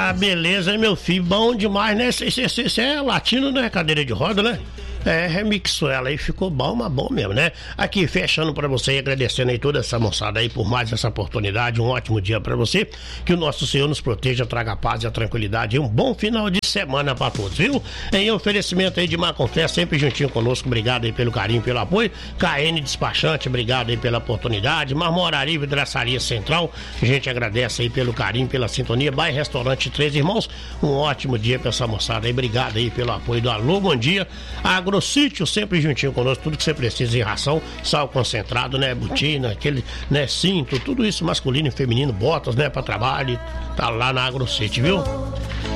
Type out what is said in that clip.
Ah, beleza, meu filho, bom demais, né? Você é latino, né? Cadeira de roda, né? Remixou ela aí, ficou bom, mas bom mesmo, né? Aqui, fechando pra você e agradecendo aí toda essa moçada aí por mais essa oportunidade, um ótimo dia pra você, que o nosso Senhor nos proteja, traga a paz e a tranquilidade e um bom final de semana pra todos, viu? Em oferecimento aí de Macofé, sempre juntinho conosco, obrigado aí pelo carinho, pelo apoio, KN Despachante, obrigado aí pela oportunidade, Marmoraria Vidraçaria Central, a gente agradece aí pelo carinho, pela sintonia, Bairro Restaurante Três Irmãos, um ótimo dia pra essa moçada aí, obrigado aí pelo apoio do Alô, bom dia, Agrosítio, sempre juntinho conosco, tudo que você precisa em ração, sal concentrado, né, botina, aquele, né, cinto, tudo isso masculino e feminino, botas, né, pra trabalho, tá lá na Agrosítio, viu?